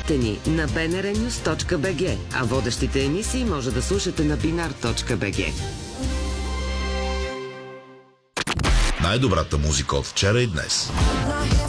Следете ни на bnrnews.bg, а водещите емисии може да слушате на binar.bg. Най-добрата музика от вчера и днес.